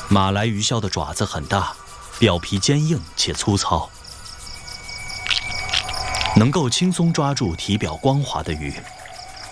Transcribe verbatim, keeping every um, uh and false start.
马来鱼鸮的爪子很大，表皮坚硬且粗糙，能够轻松抓住体表光滑的鱼。